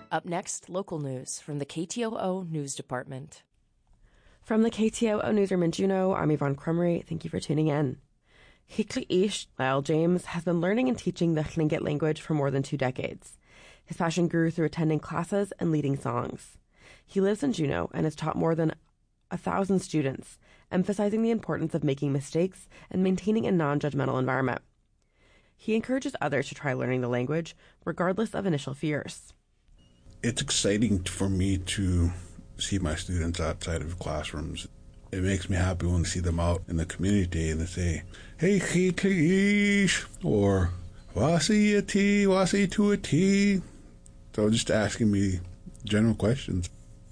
Up next, local news from the KTOO News Department. From the KTOO Newsroom in Juneau, I'm Yvonne Crumry. Thank you for tuning in. Hickley Ish, Lyle James, has been learning and teaching the Tlingit language for more than 2 decades. His passion grew through attending classes and leading songs. He lives in Juneau and has taught more than 1,000 students, emphasizing the importance of making mistakes and maintaining a non-judgmental environment. He encourages others to try learning the language, regardless of initial fears. It's exciting for me to see my students outside of classrooms. It makes me happy when I see them out in the community and they say, "Hey, Chitlish," or "Wasi a tea, wasi to a tea." So just asking me general questions.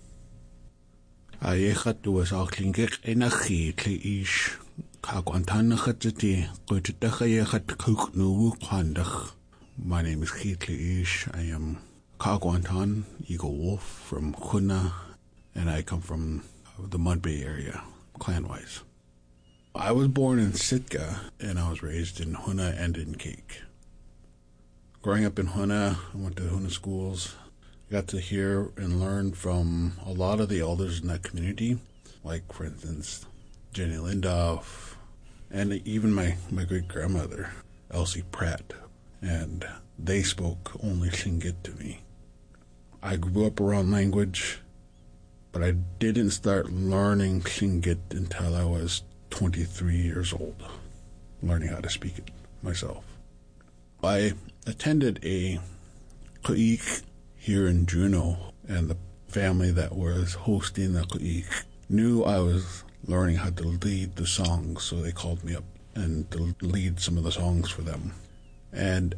Ayechat was all klingik in a Chitlish. Kakwantanachatiti, Kutitachayechat Kuknu Kwandach. My name is Chitlish. I am Kakwantan, Eagle Wolf from Huna, and I come from the Mud Bay area, clan-wise. I was born in Sitka, and I was raised in Huna and in Cake. Growing up in Huna, I went to Huna schools. I got to hear and learn from a lot of the elders in that community, like, for instance, Jenny Lindoff, and even my great-grandmother, Elsie Pratt, and they spoke only Tlingit to me. I grew up around language, but I didn't start learning Tlingit until I was 23 years old, learning how to speak it myself. I attended a ku'ik here in Juneau, and the family that was hosting the ku'ik knew I was learning how to lead the songs, so they called me up and to lead some of the songs for them. And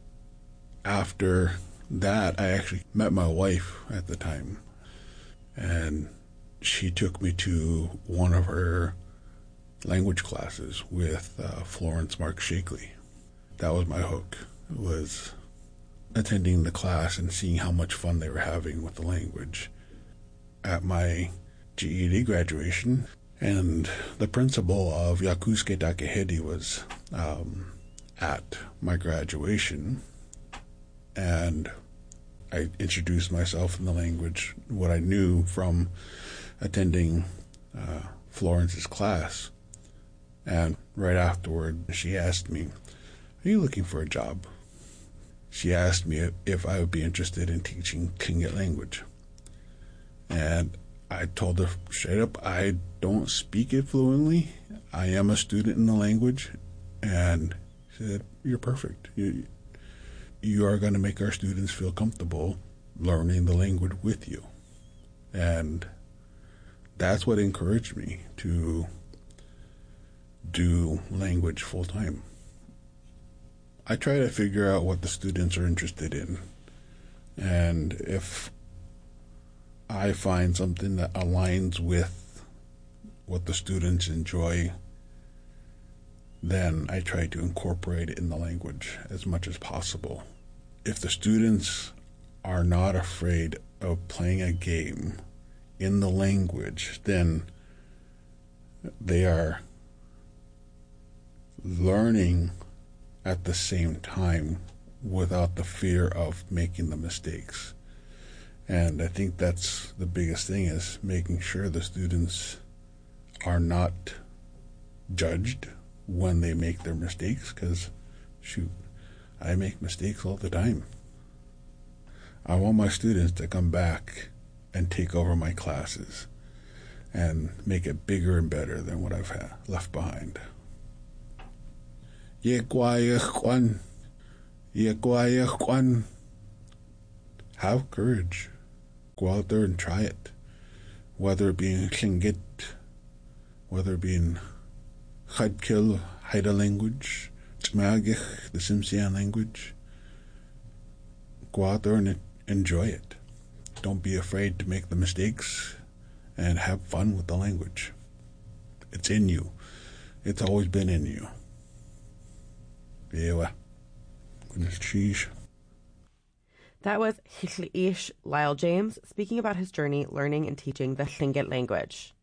after that, I actually met my wife at the time, and she took me to one of her language classes with Florence Mark Shakely. That was my hook, was attending the class and seeing how much fun they were having with the language. At my GED graduation, and the principal of Yakusuke Takehedi was at my graduation, and I introduced myself in the language, what I knew from attending Florence's class. And right afterward, she asked me, "Are you looking for a job?" She asked me if I would be interested in teaching Tlingit language. And I told her straight up, I don't speak it fluently. I am a student in the language. And she said, "You're perfect. You are going to make our students feel comfortable learning the language with you." And that's what encouraged me to do language full time. I try to figure out what the students are interested in. And if I find something that aligns with what the students enjoy, then I try to incorporate it in the language as much as possible. If the students are not afraid of playing a game in the language, then they are learning at the same time without the fear of making the mistakes. And I think that's the biggest thing, is making sure the students are not judged when they make their mistakes, because, shoot, I make mistakes all the time. I want my students to come back and take over my classes and make it bigger and better than what I've left behind. Have courage. Go out there and try it. Whether it be in Tlingit, whether it be in Chadkil, Haida language, Tsmagich, the Tsimshian language. Go out there and enjoy it. Don't be afraid to make the mistakes and have fun with the language. It's in you. It's always been in you. Yeah. Goodness cheese. That was Hickley Lyle James speaking about his journey learning and teaching the Tlingit language.